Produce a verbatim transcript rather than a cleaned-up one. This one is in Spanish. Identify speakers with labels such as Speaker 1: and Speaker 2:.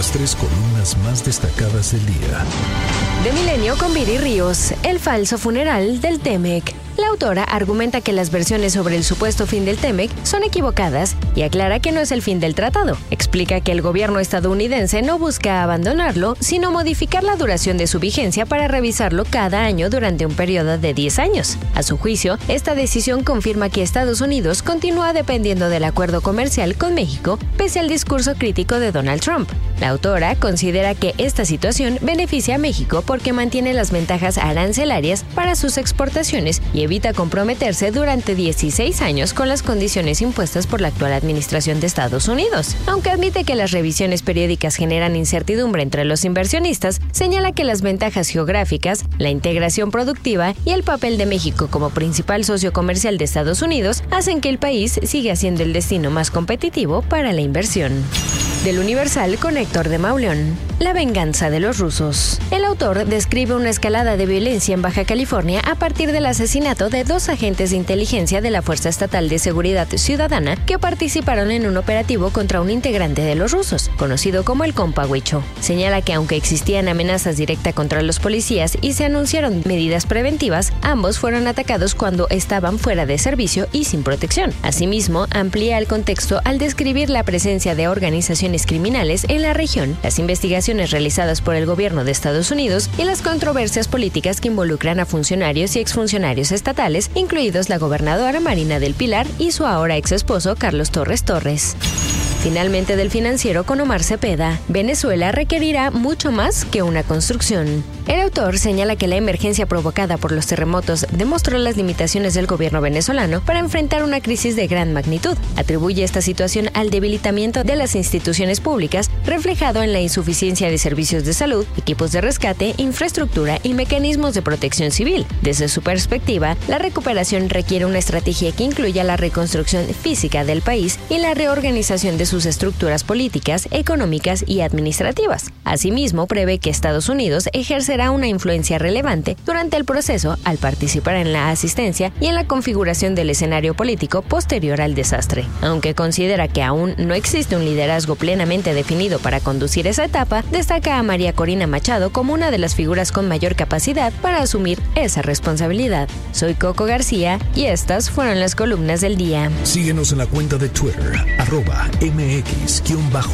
Speaker 1: las tres columnas más destacadas del día.
Speaker 2: De Milenio con Viri Ríos, el falso funeral del Temec. La autora argumenta que las versiones sobre el supuesto fin del Temec son equivocadas y aclara que no es el fin del tratado. Explica que el gobierno estadounidense no busca abandonarlo, sino modificar la duración de su vigencia para revisarlo cada año durante un periodo de diez años. A su juicio, esta decisión confirma que Estados Unidos continúa dependiendo del acuerdo comercial con México, pese al discurso crítico de Donald Trump. La autora considera que esta situación beneficia a México porque mantiene las ventajas arancelarias para sus exportaciones y evita comprometerse durante dieciséis años con las condiciones impuestas por la actual administración de Estados Unidos. Aunque admite que las revisiones periódicas generan incertidumbre entre los inversionistas, señala que las ventajas geográficas, la integración productiva y el papel de México como principal socio comercial de Estados Unidos hacen que el país siga siendo el destino más competitivo para la inversión. Del Universal con Héctor de Mauleón. La venganza de los rusos. El autor describe una escalada de violencia en Baja California a partir del asesinato de dos agentes de inteligencia de la Fuerza Estatal de Seguridad Ciudadana que participaron en un operativo contra un integrante de los rusos, conocido como el Compa Huicho. Señala que aunque existían amenazas directas contra los policías y se anunciaron medidas preventivas, ambos fueron atacados cuando estaban fuera de servicio y sin protección. Asimismo, amplía el contexto al describir la presencia de organizaciones criminales en la región, las investigaciones realizadas por el gobierno de Estados Unidos y las controversias políticas que involucran a funcionarios y exfuncionarios estatales, incluidos la gobernadora Marina del Pilar y su ahora ex esposo Carlos Torres Torres. Finalmente del Financiero con Omar Cepeda. Venezuela requerirá mucho más que una construcción. El autor señala que la emergencia provocada por los terremotos demostró las limitaciones del gobierno venezolano para enfrentar una crisis de gran magnitud. Atribuye esta situación al debilitamiento de las instituciones públicas, reflejado en la insuficiencia de servicios de salud, equipos de rescate, infraestructura y mecanismos de protección civil. Desde su perspectiva, la recuperación requiere una estrategia que incluya la reconstrucción física del país y la reorganización de sus estructuras políticas, económicas y administrativas. Asimismo, prevé que Estados Unidos ejercerá una influencia relevante durante el proceso al participar en la asistencia y en la configuración del escenario político posterior al desastre. Aunque considera que aún no existe un liderazgo plenamente definido para conducir esa etapa, destaca a María Corina Machado como una de las figuras con mayor capacidad para asumir esa responsabilidad. Soy Coco García y estas fueron las columnas del día.
Speaker 1: Síguenos en la cuenta de Twitter, arroba M X